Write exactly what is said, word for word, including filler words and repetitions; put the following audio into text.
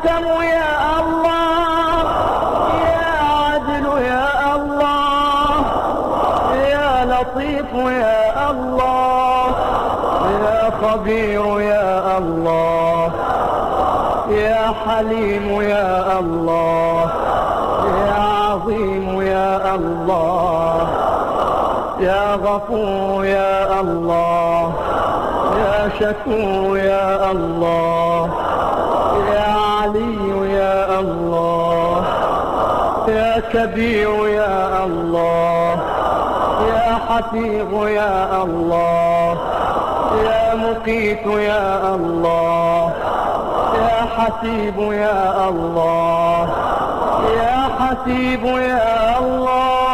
حكم يا الله، يا عدل يا الله، يا لطيف يا الله، يا خبير يا الله، يا حليم يا الله، يا عظيم يا الله، يا غفور يا الله، يا شكور يا الله، يا علي يا الله، يا كبير يا الله، يا حفيظ يا الله، يا مقيت يا الله، يا حسيب يا الله، يا حسيب يا الله.